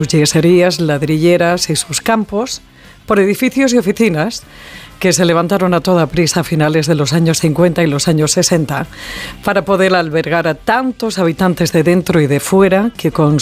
yeserías, ladrilleras y sus campos, por edificios y oficinas que se levantaron a toda prisa a finales de los años 50 y los años 60 para poder albergar a tantos habitantes de dentro y de fuera que con